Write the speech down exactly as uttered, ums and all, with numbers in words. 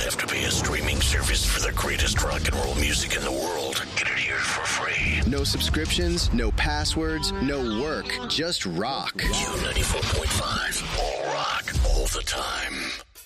have to pay a streaming service for the greatest rock and roll music in the world. Get it here for free. No subscriptions, no passwords, no work. Just rock. Q ninety-four point five. All rock, all the time.